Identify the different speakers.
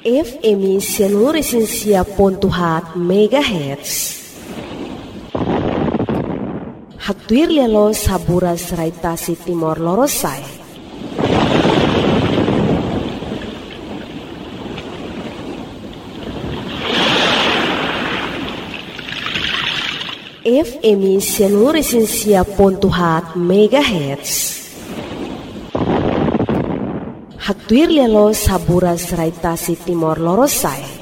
Speaker 1: FM seluruh resensia pontuhat megahertz. Haktuir lelo sabura seraitasi timor lorosai. FM seluruh resensia pontuhat megahertz. Haktuir lelo sabura seraitasi timor lorosai.